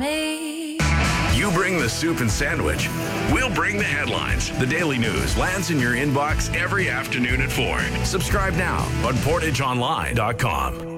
me. You bring the soup and sandwich. We'll bring the headlines. The Daily News lands in your inbox every afternoon at 4. Subscribe now on PortageOnline.com.